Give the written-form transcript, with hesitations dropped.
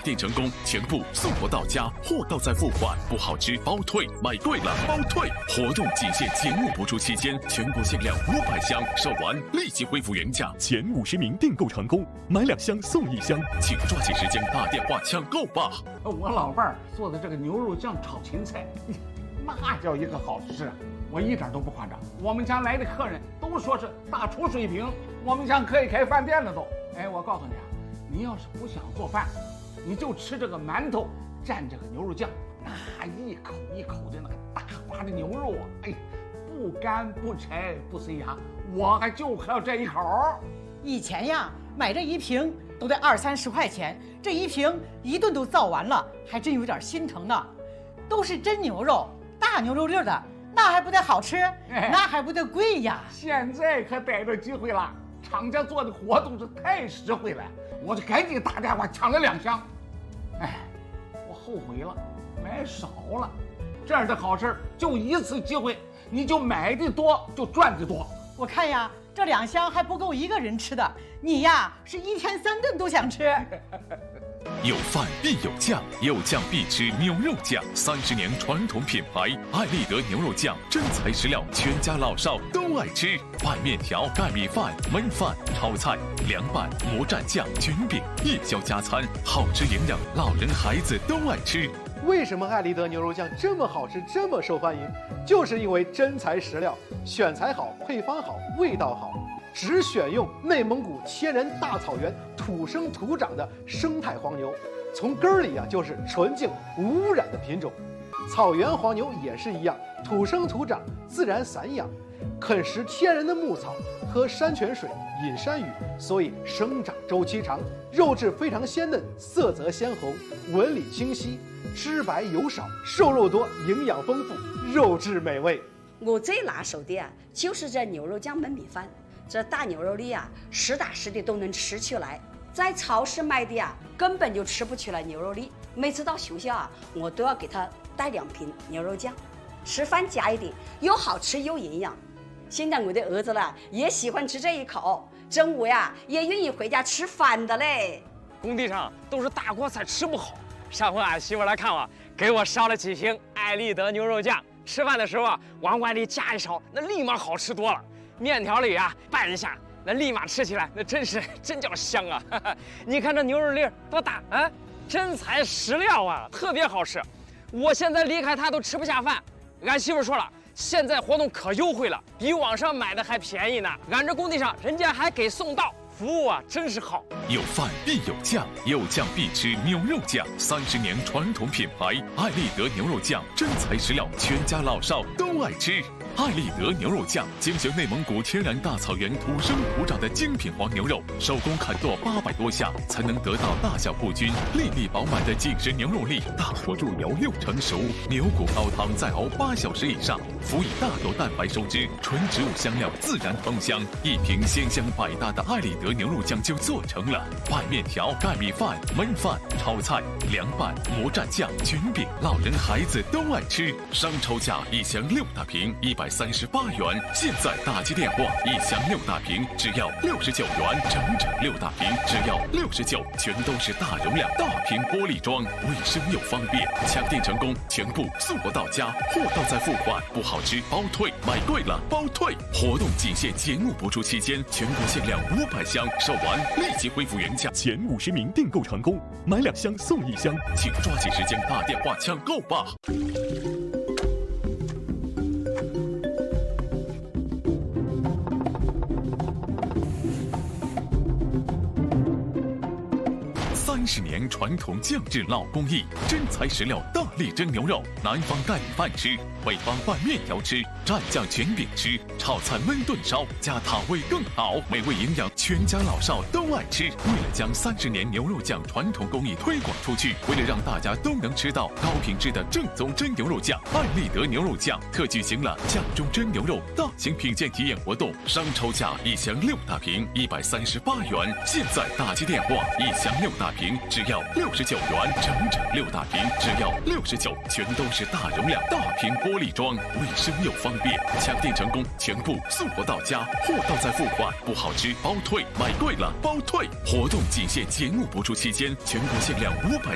订成功，全部送货到家，货到再付款，不好吃包退，买贵了包退。活动仅限节目播出期间，全国限量500箱，售完立即恢复原价。前50名订购成功，买2箱送1箱，请抓紧时间打电话抢购吧。 我老伴儿做的这个牛肉酱炒芹菜，那叫一个好吃，我一点都不夸张。我们家来的客人都说是大厨水平，我们家可以开饭店了都。哎，我告诉你啊，你要是不想做饭，你就吃这个馒头蘸这个牛肉酱，那一口一口的那个大把的牛肉啊，哎，不干不柴不塞牙，我还就靠这一口。 以前呀，买这一瓶都得20-30块钱，这一瓶一顿都造完了，还真有点心疼呢。都是真牛肉，大牛肉粒的，那还不得好吃？那还不得贵呀？ 现在可逮着机会了，厂家做的活动是太实惠了，我就赶紧打电话抢了2箱。哎，我后悔了，买少了。这样的好事就一次机会，你就买的多就赚的多。 我看呀，这2箱还不够一个人吃的，你呀是1天3顿都想吃。 有饭必有酱，有酱必吃牛肉酱。30年传统品牌爱立德牛肉酱，真材实料，全家老少都爱吃。拌面条、盖米饭、焖饭、炒菜、凉拌、魔蘸酱、卷饼，夜宵加餐，好吃营养，老人孩子都爱吃。 为什么爱立德牛肉酱这么好吃，这么受欢迎？就是因为真材实料，选材好，配方好，味道好。只选用内蒙古天然大草原土生土长的生态黄牛，从根儿里啊就是纯净无污染的品种。草原黄牛也是一样，土生土长，自然散养，啃食天然的牧草，喝山泉水，饮山雨，所以生长周期长，肉质非常鲜嫩，色泽鲜红，纹理清晰，脂白油少，瘦肉多，营养丰富，肉质美味。 我最拿手的啊，就是这牛肉酱焖米饭。这大牛肉粒啊，实打实的都能吃起来，在超市买的啊，根本就吃不起来牛肉粒。每次到学校啊，我都要给他带2瓶牛肉酱，吃饭加一点，又好吃又营养。现在我的儿子呢，也喜欢吃这一口，中午呀也愿意回家吃饭的嘞。 工地上都是大锅菜，吃不好。上回俺媳妇来看我，给我烧了几瓶爱立德牛肉酱，吃饭的时候啊，往碗里加一勺，那立马好吃多了。面条里啊拌一下，那立马吃起来，那真叫香啊！你看这牛肉粒多大啊，真材实料啊，特别好吃。我现在离开他都吃不下饭。俺媳妇说了，现在活动可优惠了，比网上买的还便宜呢。俺这工地上人家还给送到，服务啊真是好。 有饭必有酱，有酱必吃牛肉酱。30年传统品牌爱立德牛肉酱，真材实料，全家老少都爱吃。爱立德牛肉酱精选内蒙古天然大草原土生土长的精品黄牛肉，手工砍剁800多下，才能得到大小不均、粒粒饱满的紧实牛肉粒。大火入油6成熟，牛骨高汤再熬8小时以上，辅以大豆蛋白收汁，纯植物香料自然烹香，一瓶鲜香百搭的爱立德牛肉酱就做成了。拌面条、盖米饭、焖饭、炒菜、凉拌、魔蘸酱、卷饼，老人孩子都爱吃。商超价1箱6大瓶138元，现在打击电话1箱6大瓶只要69元，整6大瓶只要69，全都是大容量大瓶玻璃装，卫生又方便。抢订成功，全部送货到家，货到再付款，不好吃包退，买贵了包退。活动仅限节目播出期间，全国限量500箱，售完立即恢复原价。前50名订购成功，买2箱送1箱，请抓紧时间打电话抢购吧。30年传统酱制老工艺，真材实料大力蒸牛肉，南方盖米饭吃，北方拌面条吃，蘸酱卷饼吃，炒菜焖炖烧，加塔味更好，美味营养，全家老少都爱吃。为了将30年牛肉酱传统工艺推广出去，为了让大家都能吃到高品质的正宗真牛肉酱，爱立德牛肉酱特举行了酱中真牛肉大型品鉴体验活动，商超价1箱6大瓶138元，现在打击电话1箱6大瓶只要69元，整6大瓶只要69，全都是大容量大瓶玻璃装，卫生又方便。抢订成功，全部送货到家，货到再付款，不好吃包退，买贵了包退。活动仅限节目播出期间，全国限量500